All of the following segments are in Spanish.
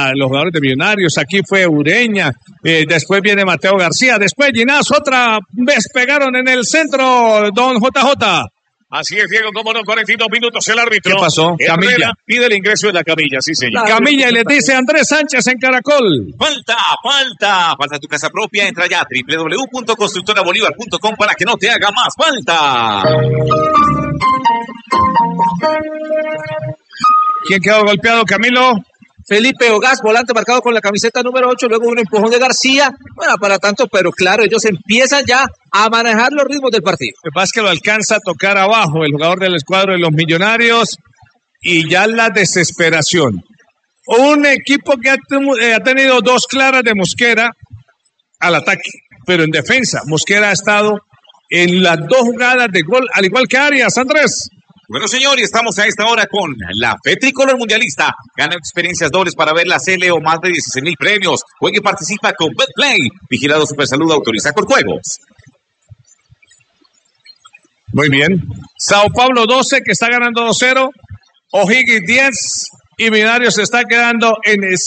para los jugadores de Millonarios. Aquí fue Ureña, después viene Mateo García, después Ginás, otra vez pegaron en el centro, don JJ. Así es, Diego, como no, 42 minutos el árbitro. ¿Qué pasó? Camilla pide el ingreso de la camilla, sí, señor. Camilla y le dice Andrés Sánchez en Caracol. Falta tu casa propia. Entra ya a www.constructorabolívar.com para que no te haga más falta. ¿Quién quedó golpeado, Camilo? Felipe Ogaz, volante marcado con la camiseta número 8, luego un empujón de García. Bueno, para tanto, pero claro, ellos empiezan ya a manejar los ritmos del partido. Lo que pasa es que lo alcanza a tocar abajo el jugador del escuadro de los Millonarios y ya la desesperación. Un equipo que ha tenido dos claras de Mosquera al ataque, pero en defensa. Mosquera ha estado en las dos jugadas de gol, al igual que Arias, Andrés. Bueno, señor, y estamos a esta hora con la Fe Tricolor Mundialista. Gana experiencias dobles para ver la CL o más de 16,000 premios. Juega y participa con BetPlay. Vigilado Supersalud, autoriza por juegos. Muy bien. Sao Paulo 12, que está ganando 2-0. O'Higgins 10. Y Millonarios se está quedando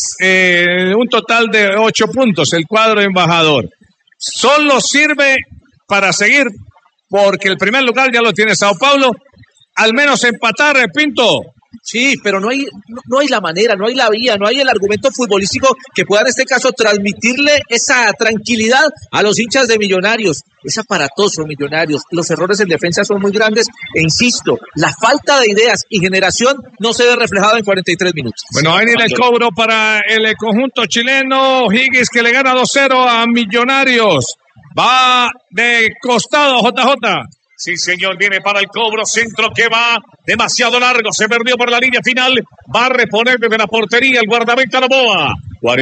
en un total de 8 puntos. El cuadro embajador. Solo sirve para seguir, porque el primer lugar ya lo tiene Sao Paulo. Al menos empatar, Pinto. Sí, pero no hay la manera, no hay la vía, no hay el argumento futbolístico que pueda en este caso transmitirle esa tranquilidad a los hinchas de Millonarios. Es aparatoso Millonarios, los errores en defensa son muy grandes e insisto, la falta de ideas y generación no se ve reflejado en 43 minutos. Bueno, ahí viene el cobro para el conjunto chileno. Higgins que le gana 2-0 a Millonarios. Va de costado, JJ. Sí, señor, viene para el cobro, centro que va demasiado largo, se perdió por la línea final, va a reponer desde la portería el guardameta Novoa.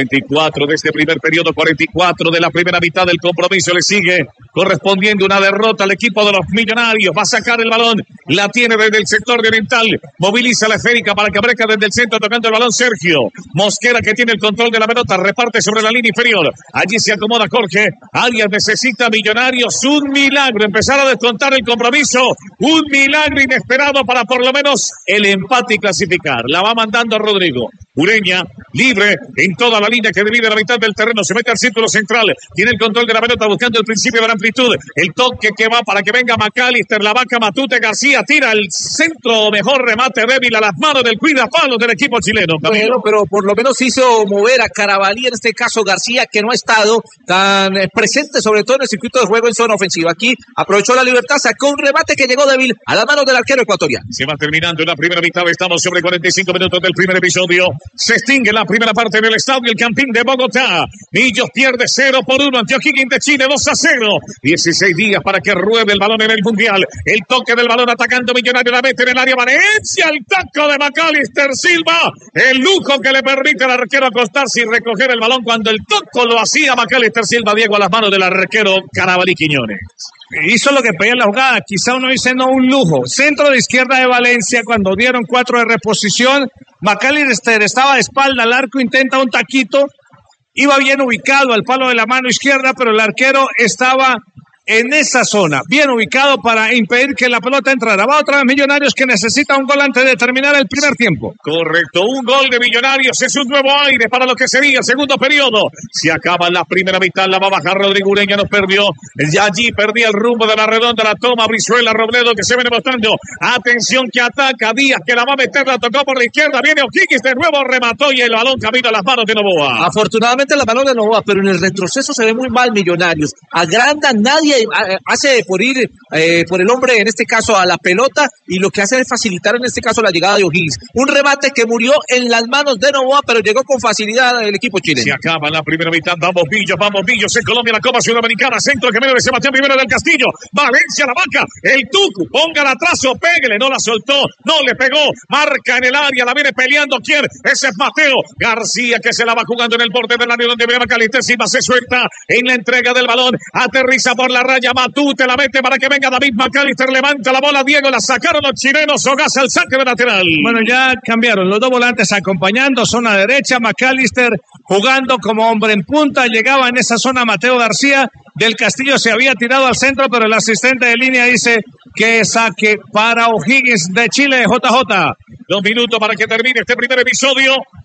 44 de este primer periodo, 44 de la primera mitad del compromiso, le sigue correspondiendo una derrota al equipo de los Millonarios, va a sacar el balón, la tiene desde el sector de oriental, moviliza la esférica para que aparezca desde el centro tocando el balón Sergio Mosquera, que tiene el control de la pelota, reparte sobre la línea inferior, allí se acomoda Jorge, Arias necesita Millonarios, un milagro, empezar a descontar el compromiso, un milagro inesperado para por lo menos el empate y clasificar, la va mandando a Rodrigo. Ureña, libre en toda la línea que divide la mitad del terreno, se mete al círculo central, tiene el control de la pelota buscando el principio de la amplitud, el toque que va para que venga McAllister, la vaca Matute, García tira el centro, mejor remate débil a las manos del cuidapalos del equipo chileno. Bueno, pero por lo menos hizo mover a Carabalí, en este caso García, que no ha estado tan presente, sobre todo en el circuito de juego en zona ofensiva. Aquí aprovechó la libertad, sacó un remate que llegó débil a las manos del arquero ecuatoriano. Se va terminando la primera mitad, estamos sobre 45 minutos del primer episodio. Se extingue la primera parte del estadio El Campín de Bogotá. Millos pierde 0-1 ante O'Higgins de Chile, 2-0. 16 días para que ruede el balón en el Mundial. El toque del balón atacando Millonario, la mete en el área Valencia. El taco de McAllister Silva. El lujo que le permite al arquero acostarse y recoger el balón cuando el toco lo hacía McAllister Silva, Diego, a las manos del arquero Carabalí Quiñones. Hizo lo que pedía la jugada, quizá uno dice no un lujo. Centro de izquierda de Valencia, cuando dieron 4 de reposición, McAllister estaba de espalda al arco, intenta un taquito, iba bien ubicado al palo de la mano izquierda, pero el arquero estaba en esa zona, bien ubicado para impedir que la pelota entrara. Va otra vez Millonarios, que necesita un gol antes de terminar el primer tiempo. Correcto, un gol de Millonarios es un nuevo aire para lo que sería el segundo periodo. Se acaba la primera mitad, la va a bajar Rodrigo Ureña, nos perdió. Ya allí perdía el rumbo de la redonda, la toma Brizuela, Robledo, que se viene mostrando. Atención que ataca Díaz, que la va a meter, la tocó por la izquierda, viene O'Higgins, de nuevo remató y el balón camina a las manos de Novoa. Afortunadamente las manos de Novoa, pero en el retroceso se ve muy mal Millonarios. Agranda, nadie hace por ir por el hombre, en este caso a la pelota, y lo que hace es facilitar en este caso la llegada de O'Higgins. Un remate que murió en las manos de Novoa, pero llegó con facilidad el equipo chileno. Se acaba la primera mitad, vamos Billos en Colombia, la Copa Sudamericana, centro que medio de Sebastián Rivera del Castillo, Valencia la vaca, el Tucu, póngala atrás o péguele, no la soltó, no le pegó, marca en el área, la viene peleando, ¿quién? Ese es Mateo García, que se la va jugando en el borde del área donde viene McAllister Silva, se suelta en la entrega del balón, aterriza por la raya, Matute la mete para que venga David McAllister, levanta la bola, Diego, la sacaron los chilenos, Ogaz al saque de lateral. Bueno, ya cambiaron los dos volantes acompañando, zona derecha, McAllister jugando como hombre en punta, llegaba en esa zona Mateo García, del Castillo se había tirado al centro, pero el asistente de línea dice que saque para O'Higgins de Chile, JJ. 2 minutos para que termine este primer episodio.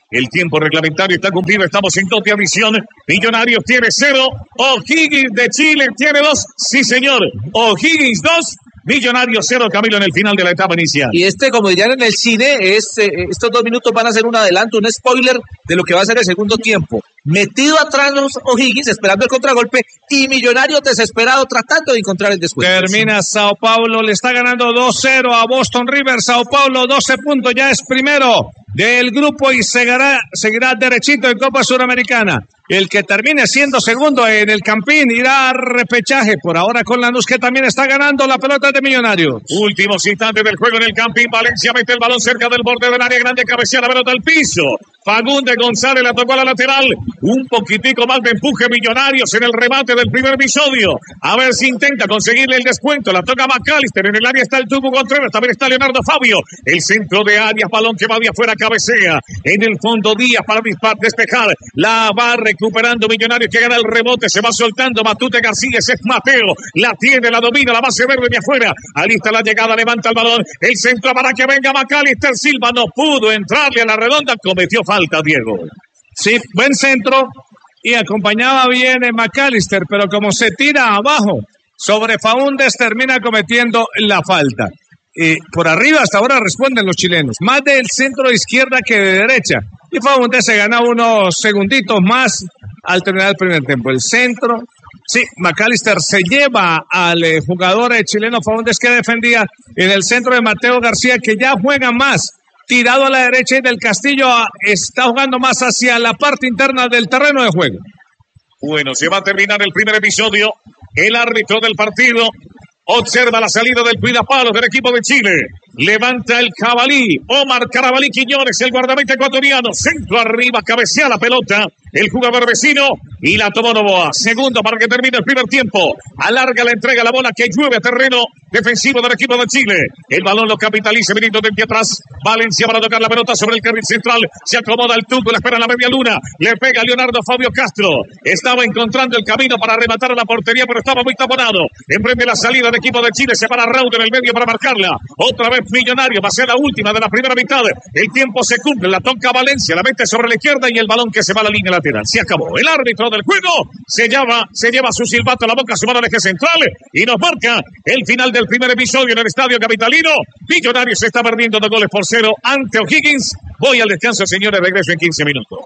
El tiempo reglamentario está cumplido. Estamos en doble adición. Millonarios tiene 0. O'Higgins de Chile tiene 2. Sí, señor. O'Higgins 2. Millonarios 0, Camilo, en el final de la etapa inicial. Y como dirían en el cine, estos 2 minutos van a ser un adelanto, un spoiler de lo que va a ser el segundo tiempo. Metido atrás los O'Higgins, esperando el contragolpe, y Millonarios desesperado tratando de encontrar el descuento. Termina Sao Paulo, le está ganando 2-0 a Boston River. Sao Paulo 12 puntos, ya es primero del grupo y seguirá derechito en Copa Suramericana. El que termine siendo segundo en el Campín irá a repechaje. Por ahora con Lanús, que también está ganando la pelota de Millonarios. Últimos instantes del juego en el Campín. Valencia mete el balón cerca del borde del área grande, cabecea la pelota al piso. Fagundes González la tocó a la lateral. Un poquitico más de empuje Millonarios en el remate del primer episodio. A ver si intenta conseguirle el descuento. La toca McAllister. En el área está el Tuco Contreras. También está Leonardo Fabio. El centro de Arias. Balón que va de afuera. Cabecea. En el fondo Díaz para despejar. La va recuperando Millonarios, que gana el rebote. Se va soltando Matute García. Ese es Mateo. La tiene, la domina. La base verde de afuera. Alista la llegada. Levanta el balón. El centro para que venga McAllister. Silva no pudo entrarle a la redonda. Cometió falta, Diego. Sí, buen centro y acompañaba bien McAllister, pero como se tira abajo sobre Faúndez, termina cometiendo la falta. Por arriba hasta ahora responden los chilenos, más del centro de izquierda que de derecha. Y Faúndez se gana unos segunditos más al terminar el primer tiempo. El centro, sí, McAllister se lleva al jugador chileno Faúndez, que defendía en el centro de Mateo García, que ya juega más tirado a la derecha, y del Castillo está jugando más hacia la parte interna del terreno de juego. Bueno, se va a terminar el primer episodio. El árbitro del partido observa la salida del cuidapalos del equipo de Chile. Levanta el jabalí. Omar Carabalí Quiñones, el guardameta ecuatoriano. Centro arriba, cabecea la pelota el jugador vecino y la tomó Novoa. Segundo para que termine el primer tiempo. Alarga la entrega, la bola que llueve a terreno defensivo del equipo de Chile. El balón lo capitaliza viniendo desde atrás. Valencia para tocar la pelota sobre el carril central. Se acomoda el Tuco, la espera en la media luna. Le pega a Leonardo Fabio Castro. Estaba encontrando el camino para rematar a la portería, pero estaba muy taponado. Emprende la salida del equipo de Chile. Se para Raúl en el medio para marcarla. Otra vez Millonario. Va a ser la última de la primera mitad. El tiempo se cumple. La toca Valencia. La mete sobre la izquierda y el balón que se va a la línea lateral. Se acabó. El árbitro del juego se lleva su silbato a la boca, su mano al eje central y nos marca el final del primer episodio en el Estadio Capitalino. Millonarios se está perdiendo 2 goles por 0 ante O'Higgins. Voy al descanso, señores. Regreso en 15 minutos.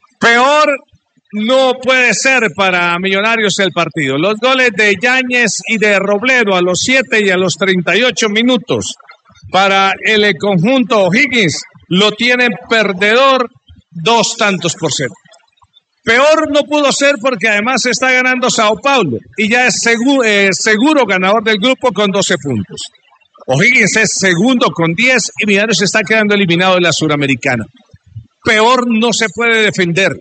Peor no puede ser para Millonarios el partido. Los goles de Yáñez y de Robledo a los 7 y a los 38 minutos para el conjunto O'Higgins lo tiene perdedor 2 tantos por 0. Peor no pudo ser porque además está ganando Sao Paulo y ya es seguro ganador del grupo con 12 puntos. O'Higgins es segundo con 10 y Millonarios se está quedando eliminado de la Suramericana. Peor no se puede defender.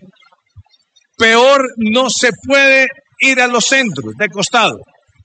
Peor no se puede ir a los centros de costado.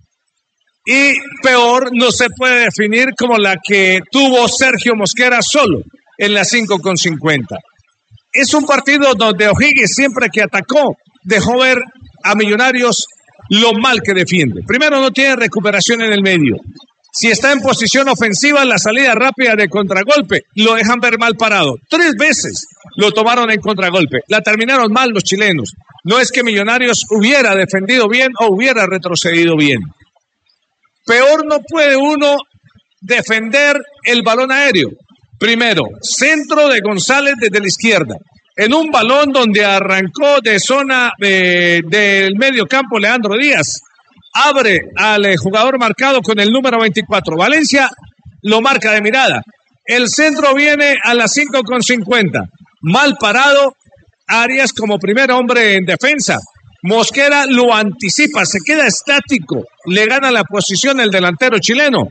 Y peor no se puede definir como la que tuvo Sergio Mosquera solo en la 5:50. Es un partido donde O'Higgins, siempre que atacó, dejó ver a Millonarios lo mal que defiende. Primero, no tiene recuperación en el medio. Si está en posición ofensiva, la salida rápida de contragolpe lo dejan ver mal parado. 3 veces lo tomaron en contragolpe. La terminaron mal los chilenos. No es que Millonarios hubiera defendido bien o hubiera retrocedido bien. Peor no puede uno defender el balón aéreo. Primero, centro de González desde la izquierda. En un balón donde arrancó de zona del medio campo Leandro Díaz. Abre al jugador marcado con el número 24. Valencia lo marca de mirada. El centro viene a las 5:50. Mal parado. Arias como primer hombre en defensa. Mosquera lo anticipa, se queda estático. Le gana la posición el delantero chileno.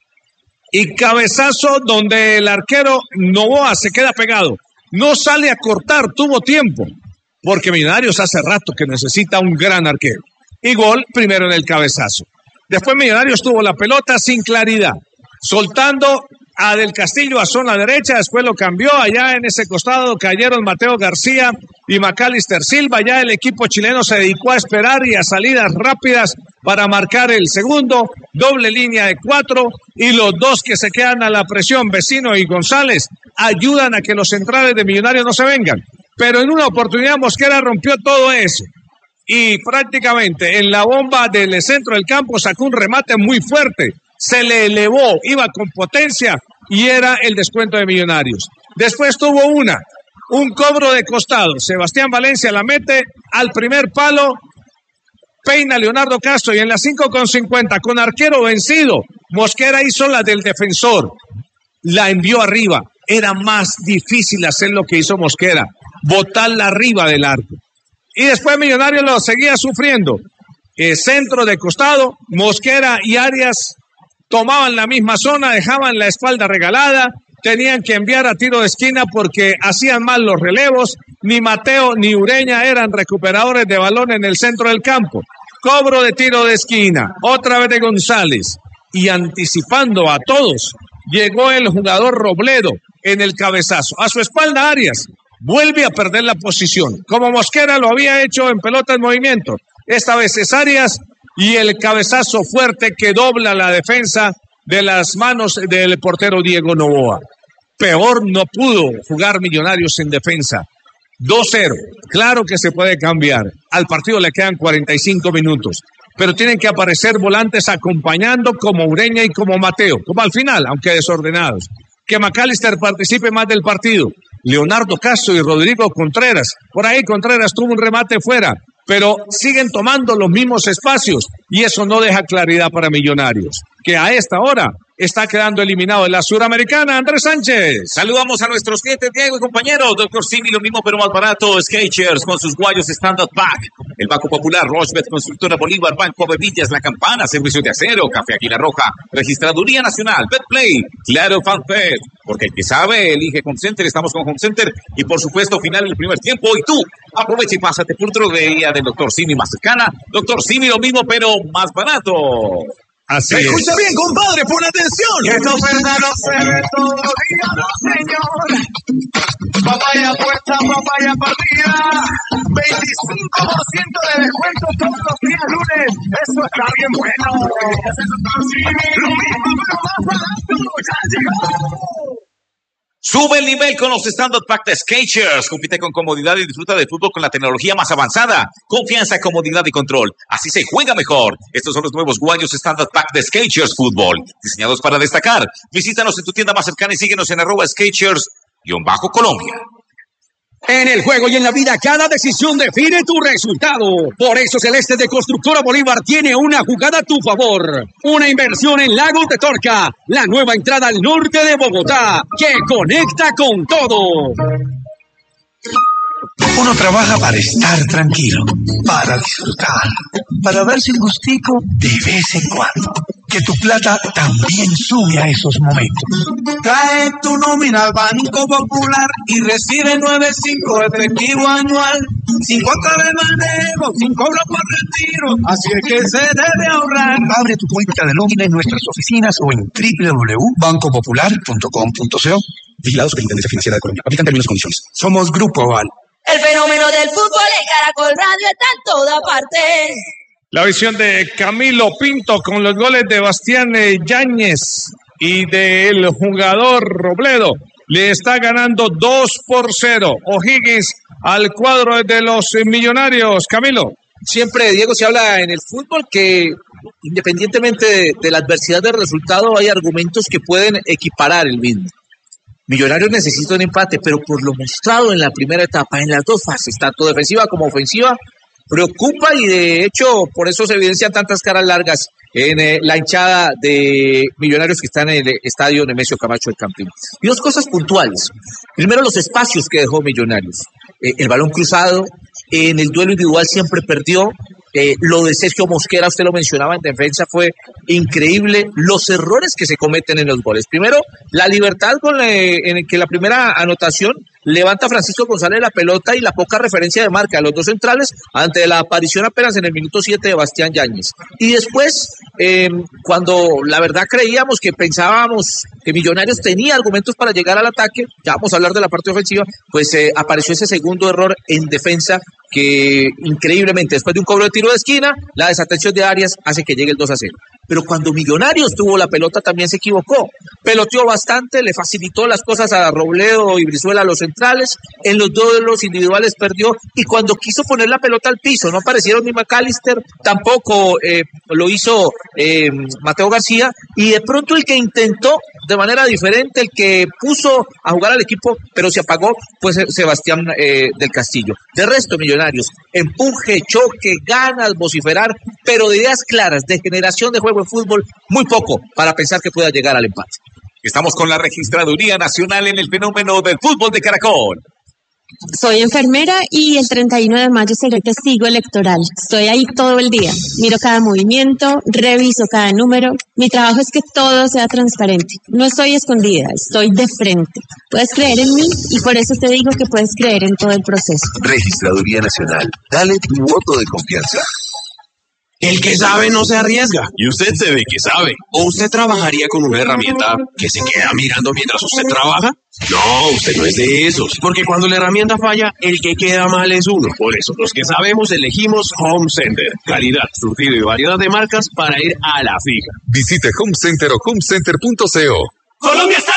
Y cabezazo donde el arquero Novoa se queda pegado. No sale a cortar, tuvo tiempo. Porque Millonarios hace rato que necesita un gran arquero. Y gol primero en el cabezazo. Después Millonarios tuvo la pelota sin claridad. Soltando a Del Castillo a zona derecha. Después lo cambió. Allá en ese costado cayeron Mateo García y McAllister Silva. Ya el equipo chileno se dedicó a esperar y a salidas rápidas para marcar el segundo. Doble línea de 4 y los dos que se quedan a la presión, Vecino y González, ayudan a que los centrales de Millonarios no se vengan. Pero en una oportunidad Mosquera rompió todo eso. Y prácticamente en la bomba del centro del campo sacó un remate muy fuerte. Se le elevó, iba con potencia y era el descuento de Millonarios. Después tuvo un cobro de costado. Sebastián Valencia la mete al primer palo. Peina Leonardo Castro y en las 5:50 con arquero vencido, Mosquera hizo la del defensor. La envió arriba. Era más difícil hacer lo que hizo Mosquera, botarla arriba del arco. Y después Millonarios lo seguía sufriendo. Centro de costado, Mosquera y Arias tomaban la misma zona, dejaban la espalda regalada, tenían que enviar a tiro de esquina porque hacían mal los relevos. Ni Mateo ni Ureña eran recuperadores de balón en el centro del campo. Cobro de tiro de esquina, otra vez de González. Y anticipando a todos, llegó el jugador Robledo en el cabezazo. A su espalda Arias vuelve a perder la posición, como Mosquera lo había hecho en pelota en movimiento. Esta vez es Arias y el cabezazo fuerte que dobla la defensa de las manos del portero Diego Noboa. Peor no pudo jugar Millonarios en defensa. 2-0, claro que se puede cambiar. Al partido le quedan 45 minutos, pero tienen que aparecer volantes acompañando como Ureña y como Mateo, como al final, aunque desordenados. Que McAllister participe más del partido. Leonardo Castro y Rodrigo Contreras. Por ahí Contreras tuvo un remate fuera, pero siguen tomando los mismos espacios y eso no deja claridad para Millonarios, que a esta hora está quedando eliminado de la Suramericana. Andrés Sánchez. Saludamos a nuestros clientes, Diego y compañeros. Doctor Simi, lo mismo pero más barato. Skechers con sus guayos Standard Pack. El Banco Popular, Rochebet, Constructora Bolívar, Banco Bevillas, La Campana, Servicio de Acero, Café Águila Roja, Registraduría Nacional, Betplay, Claro FanFed. Porque el que sabe, elige Home Center. Estamos con Home Center. Y por supuesto, final del primer tiempo. Y tú, aprovecha y pásate por droguería del Doctor Simi más cercana. Doctor Simi, lo mismo pero más barato. Así ¿Me es. escucha bien, compadre? ¡Pon atención! Que esta oferta no se ve todos los días, no señor. Papaya puesta, papaya partida. 25% de descuento todos los días lunes. Eso está bien bueno. Lo mismo, pero más barato. ¡Ya llegó! Sube el nivel con los Standard Pack de Skechers. Compite con comodidad y disfruta de fútbol con la tecnología más avanzada. Confianza, comodidad y control. Así se juega mejor. Estos son los nuevos guayos Standard Pack de Skechers Fútbol. Diseñados para destacar. Visítanos en tu tienda más cercana y síguenos en @Skechers_Colombia. En el juego y en la vida, cada decisión define tu resultado. Por eso Celeste de Constructora Bolívar tiene una jugada a tu favor. Una inversión en Lagos de Torca, la nueva entrada al norte de Bogotá, que conecta con todo. Uno trabaja para estar tranquilo, para disfrutar, para darse un gustico de vez en cuando. Que tu plata también sube a esos momentos. Trae tu nómina al Banco Popular y recibe 9.5 efectivo anual. Sin cuota de manejo, sin cobro por retiro. Así es que se debe ahorrar. Abre tu cuenta de nómina en nuestras oficinas o en www.bancopopular.com.co. Vigilado Superintendencia Financiera de Colombia. Aplican términos y condiciones. Somos Grupo Aval. El fenómeno del fútbol en Caracol Radio está en toda parte. La visión de Camilo Pinto con los goles de Bastián Yáñez y del jugador Robledo. Le está ganando 2-0 O'Higgins al cuadro de los Millonarios. Camilo. Siempre, Diego, se habla en el fútbol que independientemente de la adversidad del resultado, hay argumentos que pueden equiparar el mismo. Millonarios necesita un empate, pero por lo mostrado en la primera etapa, en las dos fases, tanto defensiva como ofensiva, preocupa y de hecho por eso se evidencian tantas caras largas en la hinchada de Millonarios que están en el estadio Nemesio Camacho del Campín. Y dos cosas puntuales. Primero, los espacios que dejó Millonarios. El balón cruzado, en el duelo individual siempre perdió. Lo de Sergio Mosquera, usted lo mencionaba en defensa, fue increíble. Los errores que se cometen en los goles. Primero, la libertad en el que la primera anotación levanta Francisco González la pelota y la poca referencia de marca a los dos centrales ante la aparición apenas en el minuto 7 de Bastián Yáñez. Y después, cuando la verdad creíamos que pensábamos que Millonarios tenía argumentos para llegar al ataque, ya vamos a hablar de la parte ofensiva, pues apareció ese segundo error en defensa que increíblemente después de un cobro de tiro de esquina, la desatención de Arias hace que llegue el 2-0. Pero cuando Millonarios tuvo la pelota también se equivocó. Peloteó bastante, le facilitó las cosas a Robledo y Brizuela a los centrales. En los duelos individuales perdió. Y cuando quiso poner la pelota al piso, no aparecieron ni McAllister, tampoco lo hizo Mateo García. Y de pronto el que intentó de manera diferente, el que puso a jugar al equipo, pero se apagó, fue Sebastián del Castillo. De resto, Millonarios, empuje, choque, ganas, vociferar, pero de ideas claras, de generación de juego en fútbol, muy poco para pensar que pueda llegar al empate. Estamos con la Registraduría Nacional en el fenómeno del fútbol de Caracol. Soy enfermera y el 31 de mayo seré testigo electoral. Estoy ahí todo el día. Miro cada movimiento, reviso cada número. Mi trabajo es que todo sea transparente. No estoy escondida, estoy de frente. Puedes creer en mí y por eso te digo que puedes creer en todo el proceso. Registraduría Nacional. Dale tu voto de confianza. El que sabe no se arriesga. Y usted se ve que sabe. ¿O usted trabajaría con una herramienta que se queda mirando mientras usted trabaja? No, usted no es de esos. Porque cuando la herramienta falla, el que queda mal es uno. Por eso, los que sabemos elegimos Home Center. Calidad, surtido y variedad de marcas para ir a la fija. Visite Home Center o homecenter.co. Colombia está